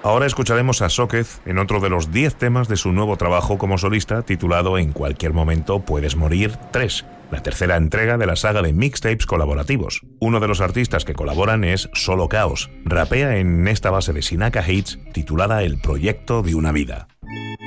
Ahora escucharemos a Sóquez en otro de los 10 temas de su nuevo trabajo como solista titulado En cualquier momento puedes morir 3, la tercera entrega de la saga de mixtapes colaborativos. Uno de los artistas que colaboran es Solo Caos, rapea en esta base de Sinaka Hits titulada El proyecto de una vida.